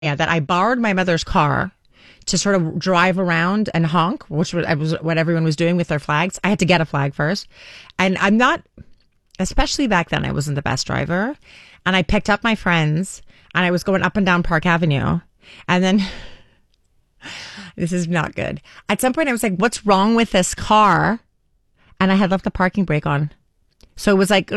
that I borrowed my mother's car to sort of drive around and honk, which was what everyone was doing with their flags. I had to get a flag first. And I'm not, especially back then, I wasn't the best driver. And I picked up my friends and I was going up and down Park Avenue. And then, this is not good. At some point I was like, what's wrong with this car? And I had left the parking brake on. So it was like,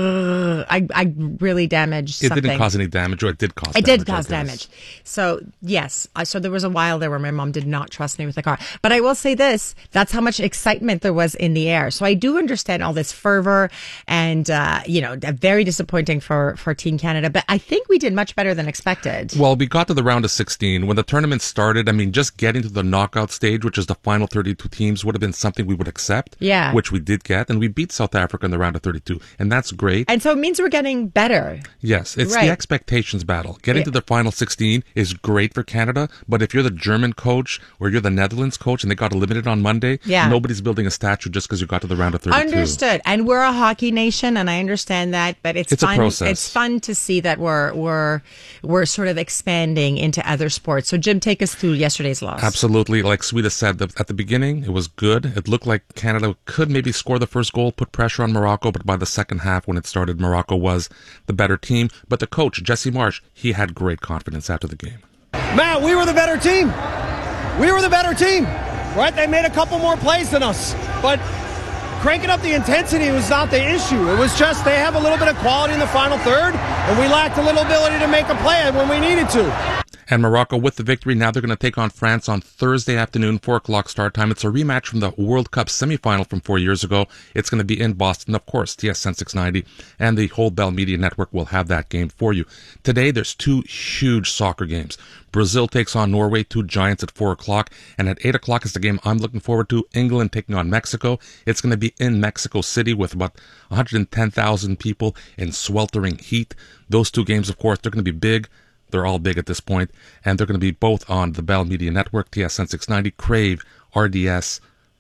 I really damaged something. It didn't cause any damage, or it did cause damage? It did cause damage. So, yes. So there was a while there where my mom did not trust me with the car. But I will say this, that's how much excitement there was in the air. So I do understand all this fervor and, very disappointing for Team Canada. But I think we did much better than expected. Well, we got to the round of 16. When the tournament started, I mean, just getting to the knockout stage, which is the final 32 teams, would have been something we would accept. Yeah. Which we did get. And we beat South Africa in the round of 32. And that's great. And so it means we're getting better. Yes, it's the expectations battle. Getting to the final 16 is great for Canada, but if you're the German coach or you're the Netherlands coach and they got eliminated on Monday, nobody's building a statue just because you got to the round of 32. Understood. And we're a hockey nation, and I understand that, but it's fun. A process. It's fun to see that we're sort of expanding into other sports. So Jim, take us through yesterday's loss. Absolutely. Like Sweta said, at the beginning, it was good. It looked like Canada could maybe score the first goal, put pressure on Morocco, but by the second half when it started, Morocco was the better team. But the coach, Jesse Marsch, he had great confidence after the game. Matt, we were the better team. We were the better team. Right? They made a couple more plays than us. But cranking up the intensity was not the issue. It was just they have a little bit of quality in the final third, and we lacked a little ability to make a play when we needed to. And Morocco with the victory. Now they're going to take on France on Thursday afternoon, 4 o'clock start time. It's a rematch from the World Cup semifinal from 4 years ago. It's going to be in Boston, of course. TSN 690 and the whole Bell Media Network will have that game for you. Today, there's 2 huge soccer games. Brazil takes on Norway, 2 giants at 4 o'clock. And at 8 o'clock is the game I'm looking forward to, England taking on Mexico. It's going to be in Mexico City with about 110,000 people in sweltering heat. Those 2 games, of course, they're going to be big. They're all big at this point, and they're going to be both on the Bell Media Network, TSN 690, Crave, RDS,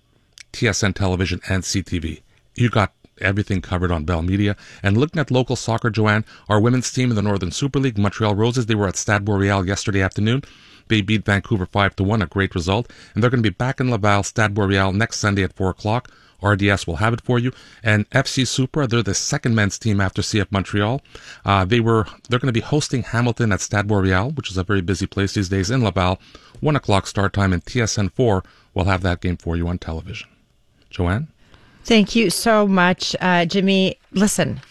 TSN Television, and CTV. You got everything covered on Bell Media. And looking at local soccer, Joanne, our women's team in the Northern Super League, Montreal Roses, they were at Stade Boreal yesterday afternoon. They beat Vancouver 5-1, a great result. And they're going to be back in Laval, Stade Boreal, next Sunday at 4 o'clock. RDS will have it for you. And FC Supra, they're the second men's team after CF Montreal. They're going to be hosting Hamilton at Stade Boreal, which is a very busy place these days in Laval. 1 o'clock start time, and TSN 4 will have that game for you on television. Joanne? Thank you so much, Jimmy. Listen,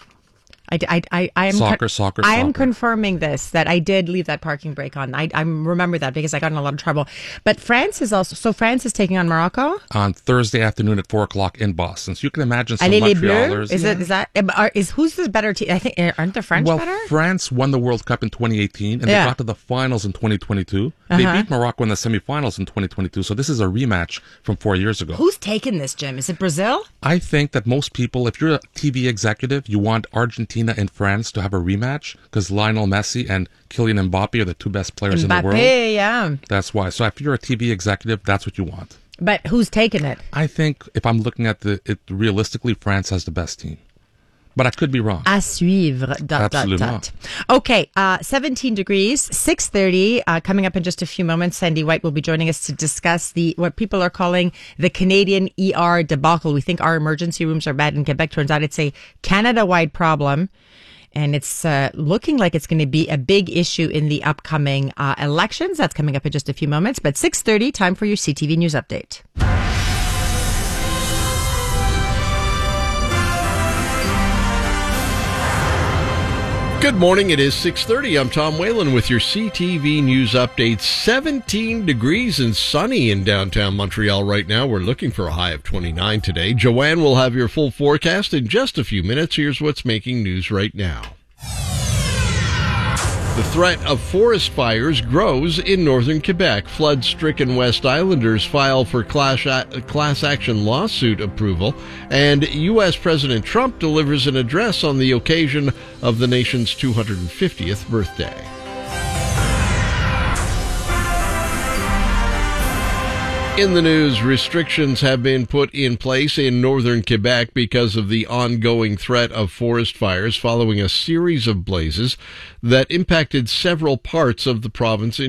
I am soccer. I am confirming this, that I did leave that parking brake on. I remember that because I got in a lot of trouble. But France is taking on Morocco on Thursday afternoon at 4 o'clock in Boston. So you can imagine some Montrealers. Who's the better team? I think aren't the French better? Well, France won the World Cup in 2018 and they got to the finals in 2022. They beat Morocco in the semifinals in 2022. So this is a rematch from 4 years ago. Who's taking this, Jim? Is it Brazil? I think that most people, if you're a TV executive, you want Argentina and France to have a rematch because Lionel Messi and Kylian Mbappe are the 2 best players in the world. Yeah. That's why. So if you're a TV executive, that's what you want. But who's taking it? I think if I'm looking at it realistically, France has the best team. But I could be wrong. À suivre. Absolument. Okay, 17 degrees, 6:30. Coming up in just a few moments, Sandy White will be joining us to discuss what people are calling the Canadian ER debacle. We think our emergency rooms are bad in Quebec. Turns out it's a Canada-wide problem. And it's looking like it's going to be a big issue in the upcoming elections. That's coming up in just a few moments. But 6:30, time for your CTV News Update. Good morning. It is 6:30. I'm Tom Whalen with your CTV News Update. 17 degrees and sunny in downtown Montreal right now. We're looking for a high of 29 today. Joanne will have your full forecast in just a few minutes. Here's what's making news right now. The threat of forest fires grows in northern Quebec. Flood-stricken West Islanders file for class action lawsuit approval, and U.S. President Trump delivers an address on the occasion of the nation's 250th birthday. In the news, restrictions have been put in place in northern Quebec because of the ongoing threat of forest fires following a series of blazes that impacted several parts of the province,